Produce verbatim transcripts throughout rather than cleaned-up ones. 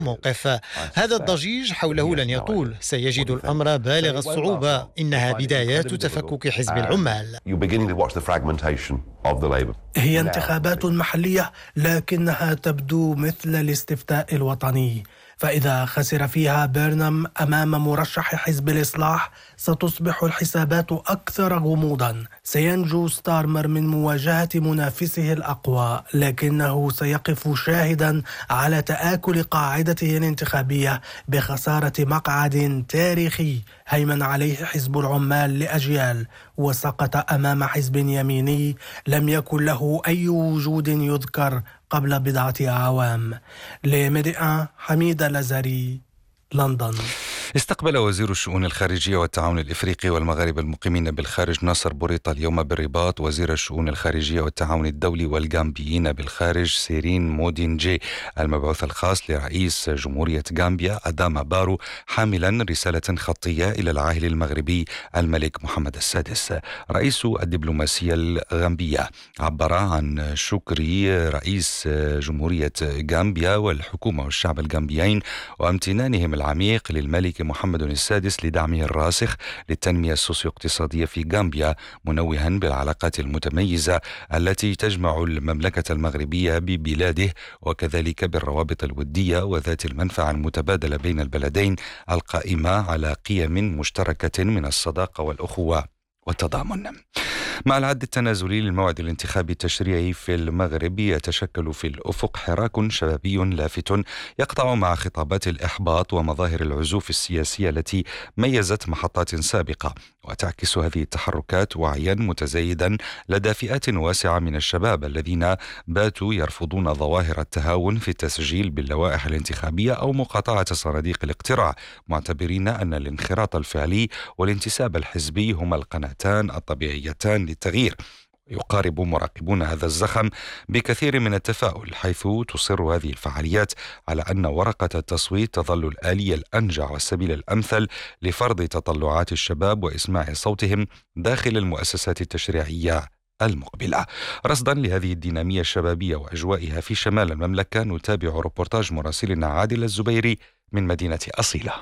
موقف. هذا الضجيج حوله لن يطول، سيجد الأمر بالغ الصعوبة. إنها بدايات تفكك حزب العمال. هي انتخابات محلية، لكنها تبدو مثل الاستفتاء الوطني، فإذا خسر فيها بيرنام أمام مرشح حزب الإصلاح ستصبح الحسابات أكثر غموضا. سينجو ستارمر من مواجهة منافسه الأقوى، لكنه سيقف شاهدا على تآكل قاعدته الانتخابية بخسارة مقعد تاريخي هيمن عليه حزب العمال لأجيال، وسقط أمام حزب يميني لم يكن له أي وجود يذكر قبل بضعة أعوام. لميديا حميد لازاري، لندن. استقبل وزير الشؤون الخارجية والتعاون الإفريقي والمغاربة المقيمين بالخارج ناصر بوريطة اليوم بالرباط وزير الشؤون الخارجية والتعاون الدولي والغامبيين بالخارج سيرين مودينجي المبعوث الخاص لرئيس جمهورية غامبيا أداما بارو، حاملا رسالة خطية إلى العاهل المغربي الملك محمد السادس. رئيس الدبلوماسية الغامبية عبر عن شكر رئيس جمهورية غامبيا والحكومة والشعب الغامبيين وامتنانهم العميق للملك محمد السادس لدعمه الراسخ للتنمية السوسيو-اقتصادية في غامبيا، منوها بالعلاقات المتميزة التي تجمع المملكة المغربية ببلاده، وكذلك بالروابط الودية وذات المنفعة المتبادلة بين البلدين القائمة على قيم مشتركة من الصداقة والأخوة والتضامن. مع العد التنازلي للموعد الانتخابي التشريعي في المغرب يتشكل في الأفق حراك شبابي لافت يقطع مع خطابات الإحباط ومظاهر العزوف السياسية التي ميزت محطات سابقة، وتعكس هذه التحركات وعيا متزايدا لدى فئات واسعة من الشباب الذين باتوا يرفضون ظواهر التهاون في التسجيل باللوائح الانتخابية أو مقاطعة صناديق الاقتراع، معتبرين أن الانخراط الفعلي والانتساب الحزبي هما القناتان الطبيعيتان للتغيير. يقارب مراقبون هذا الزخم بكثير من التفاؤل، حيث تصر هذه الفعاليات على أن ورقة التصويت تظل الآلية الأنجع والسبيل الأمثل لفرض تطلعات الشباب وإسماع صوتهم داخل المؤسسات التشريعية المقبلة. رصدا لهذه الدينامية الشبابية وأجوائها في شمال المملكة نتابع روبورتاج مراسلنا عادل الزبيري من مدينة أصيلة.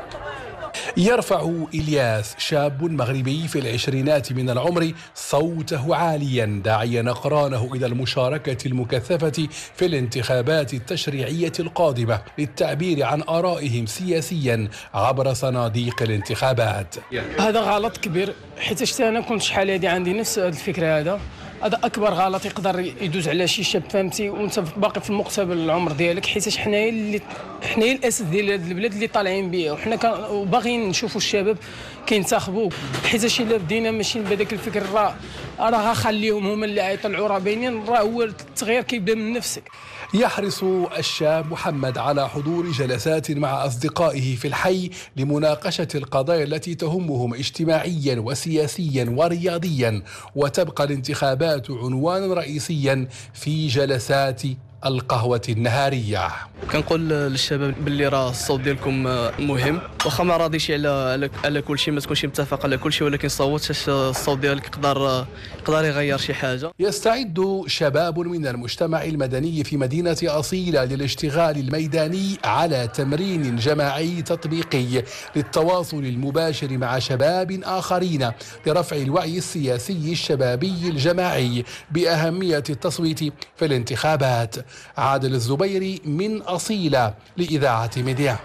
يرفع إلياس شاب مغربي في العشرينات من العمر صوته عاليا داعيا أقرانه إلى المشاركة المكثفة في الانتخابات التشريعية القادمة للتعبير عن آرائهم سياسيا عبر صناديق الانتخابات. هذا غلط كبير، حيت أنا كنت شحال هادي عندي نفس الفكرة. هذا هذا اكبر غلط يقدر يدوز على شي شاب، فهمتي، وانت باقي في المقتبل العمر ديالك، حيت حنايا اللي حنايا الاسد ديال هذا البلاد اللي طالعين بيه، وحنا باغيين نشوفوا الشباب كينتخبوا، حيت شي لا بدينا ماشي بهذاك الفكر راه راه خليهم هما اللي يطلعوا راه باينين، راه هو التغيير كيبدا من نفسك. يحرص الشاب محمد على حضور جلسات مع أصدقائه في الحي لمناقشة القضايا التي تهمهم اجتماعيا وسياسيا ورياضيا، وتبقى الانتخابات عنوانا رئيسيا في جلسات القهوة النهارية. كنقول للشباب باللي راه الصوت ديالكم مهم، واخا ما راضيش على على كل شيء، ما تكونش متفق على كل شيء، ولكن صوت، الصوت ديالك يقدر يقدر يغير شي حاجة. يستعد شباب من المجتمع المدني في مدينة أصيلة للاشتغال الميداني على تمرين جماعي تطبيقي للتواصل المباشر مع شباب آخرين لرفع الوعي السياسي الشبابي الجماعي بأهمية التصويت في الانتخابات. عادل الزبيري من أصيلة لإذاعة ميديا.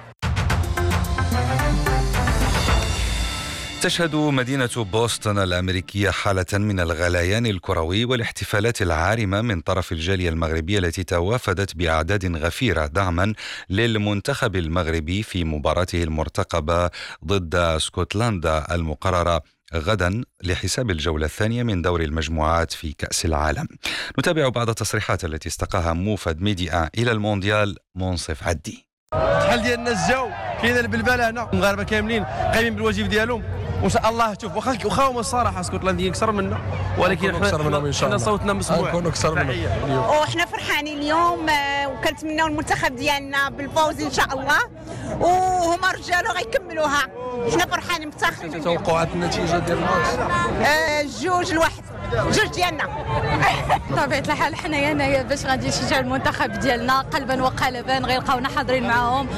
تشهد مدينة بوسطن الأمريكية حالة من الغليان الكروي والاحتفالات العارمة من طرف الجالية المغربية التي توافدت بأعداد غفيرة دعما للمنتخب المغربي في مباراته المرتقبة ضد اسكتلندا المقررة غدا لحساب الجولة الثانية من دور المجموعات في كأس العالم. نتابع بعض التصريحات التي استقاها موفد ميديا إلى المونديال منصف عدي. شحال ديال الناس جاو، كاينه البلبله هنا، المغاربه كاملين قايمين بالواجب ديالهم، وان شاء الله شوف واخا واخا هما الصراحه اسكتلنديين اكثر منا، ولكن حنا حنا صوتنا مسموع، نكونوا اكثر منهم. وحنا فرحانين اليوم وكنتمناو المنتخب ديالنا بالفوز ان شاء الله، وهما رجالو غيكملوها. حنا فرحانين مفتخرين. توقعات النتيجه ديال الماتش آه جوج لواحد. جوج ديالنا. بطبيعة الحال حنايا هنايا باش غادي نشجعوا المنتخب ديالنا قلبا وقالبا، غيلقاونا حاضرين معاهم